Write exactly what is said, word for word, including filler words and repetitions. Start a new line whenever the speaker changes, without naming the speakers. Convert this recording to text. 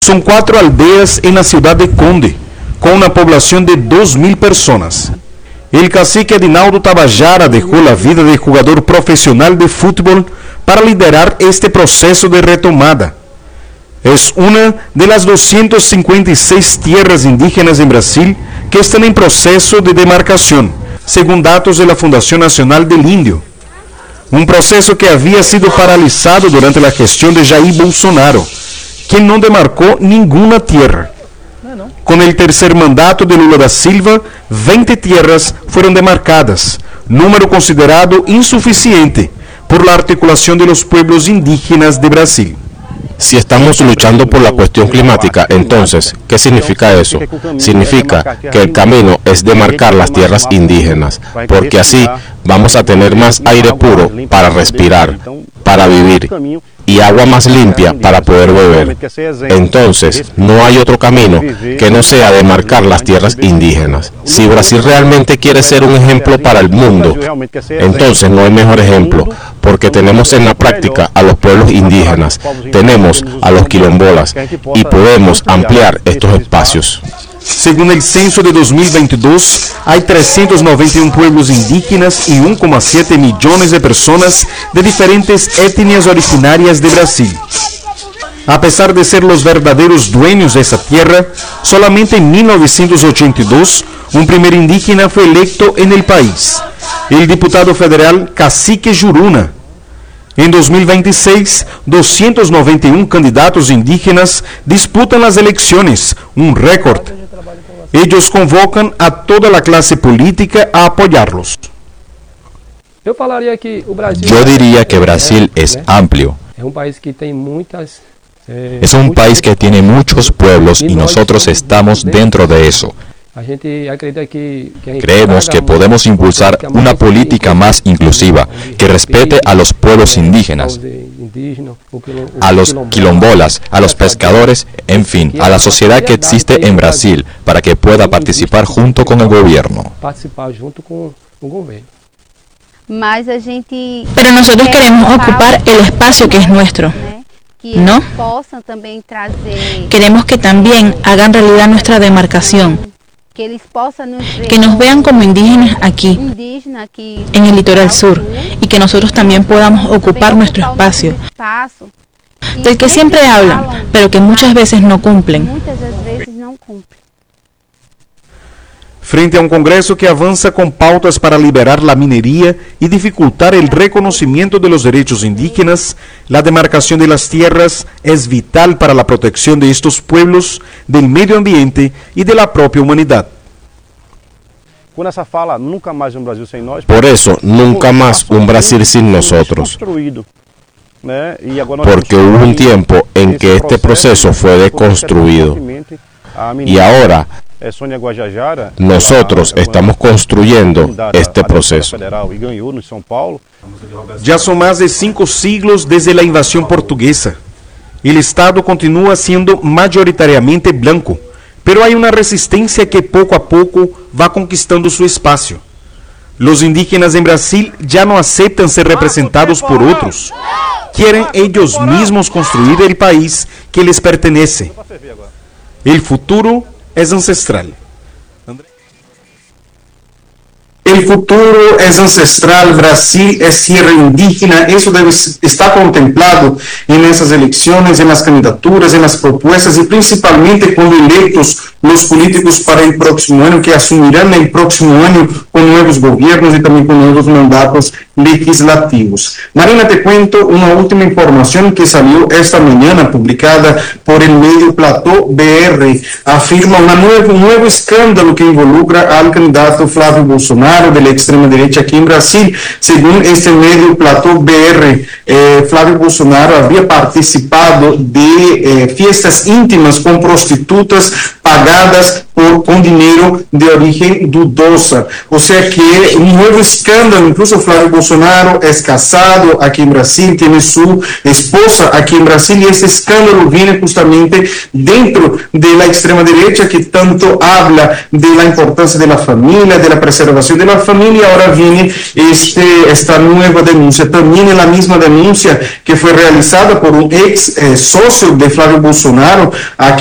Son cuatro aldeas en la ciudad de Conde, con una población de dos mil personas. El cacique Edinaldo Tabajara dejó la vida de jugador profesional de fútbol para liderar este proceso de retomada. Es una de las doscientas cincuenta y seis tierras indígenas en Brasil que están en proceso de demarcación, según datos de la Fundación Nacional del Indio. Un proceso que había sido paralizado durante la gestión de Jair Bolsonaro, quien no demarcó ninguna tierra. Con el tercer mandato de Lula da Silva, veinte tierras fueron demarcadas, número considerado insuficiente por la articulación de los pueblos indígenas de Brasil.
Si estamos luchando por la cuestión climática, entonces, ¿qué significa eso? Significa que el camino es demarcar las tierras indígenas, porque así vamos a tener más aire puro para respirar, para vivir, y agua más limpia para poder beber. Entonces, no hay otro camino que no sea demarcar las tierras indígenas. Si Brasil realmente quiere ser un ejemplo para el mundo, entonces no hay mejor ejemplo, porque tenemos en la práctica a los pueblos indígenas, tenemos a los quilombolas, y podemos ampliar estos espacios.
Según el censo de dos mil veintidós, hay trescientos noventa y uno pueblos indígenas y uno coma siete millones de personas de diferentes etnias originarias de Brasil. A pesar de ser los verdaderos dueños de esa tierra, solamente en mil novecientos ochenta y dos un primer indígena fue electo en el país, el diputado federal Cacique Juruna. En dos mil veintiséis, doscientos noventa y uno candidatos indígenas disputan las elecciones, un récord. Ellos convocan a toda la clase política a apoyarlos.
Yo diría que Brasil es amplio. Es un país que tiene muchos pueblos y nosotros estamos dentro de eso. Creemos que podemos impulsar una política más inclusiva, que respete a los pueblos indígenas, a los quilombolas, a los pescadores, en fin, a la sociedad que existe en Brasil, para que pueda participar junto con el gobierno.
Pero nosotros queremos ocupar el espacio que es nuestro, ¿no? Queremos que también hagan realidad nuestra demarcación, que nos vean como indígenas aquí, en el litoral sur, y que nosotros también podamos ocupar nuestro espacio, del que siempre hablan, pero que muchas veces no cumplen.
Frente a un Congreso que avanza con pautas para liberar la minería y dificultar el reconocimiento de los derechos indígenas, la demarcación de las tierras es vital para la protección de estos pueblos, del medio ambiente y de la propia humanidad.
Por eso, nunca más un Brasil sin nosotros. Porque hubo un tiempo en que este proceso fue deconstruido. Y ahora, nosotros estamos construyendo este proceso.
Ya son más de cinco siglos desde la invasión portuguesa. El Estado continúa siendo mayoritariamente blanco, pero hay una resistencia que poco a poco va conquistando su espacio. Los indígenas en Brasil ya no aceptan ser representados por otros. Quieren ellos mismos construir el país que les pertenece. El futuro es ancestral. El futuro es ancestral, Brasil es tierra indígena, eso debe estar contemplado en esas elecciones, en las candidaturas, en las propuestas y principalmente cuando electos los políticos para el próximo año, que asumirán el próximo año con nuevos gobiernos y también con nuevos mandatos legislativos. Marina, te cuento una última información que salió esta mañana, publicada por el medio Plató B R. Afirma una nueva, un nuevo escándalo que involucra al candidato Flávio Bolsonaro de la extrema derecha aquí en Brasil. Según este medio Plató B R, eh, Flávio Bolsonaro había participado de eh, fiestas íntimas con prostitutas pagadas por, con dinero de origen dudosa. O sea que un nuevo escándalo. Incluso Flávio Bolsonaro es casado aquí en Brasil, tiene su esposa aquí en Brasil, y este escándalo viene justamente dentro de la extrema derecha que tanto habla de la importancia de la familia, de la preservación de la familia. Ahora viene este, esta nueva denuncia, también en la misma denuncia que fue realizada por un ex eh, socio de Flávio Bolsonaro aquí